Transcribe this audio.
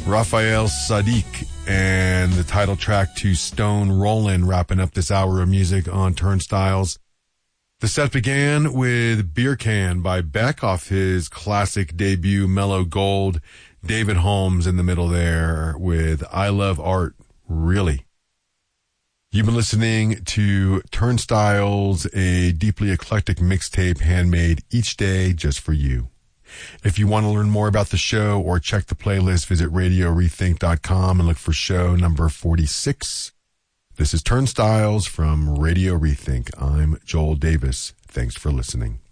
Raphael Saadiq and the title track to Stone Rollin', wrapping up this hour of music on Turnstiles. The set began with Beer Can by Beck off his classic debut Mellow Gold. David Holmes in the middle there with I Love Art, Really. You've been listening to Turnstiles, a deeply eclectic mixtape handmade each day just for you. If you want to learn more about the show or check the playlist, visit RadioRethink.com and look for show number 46. This is Turnstiles from Radio Rethink. I'm Joel Davis. Thanks for listening.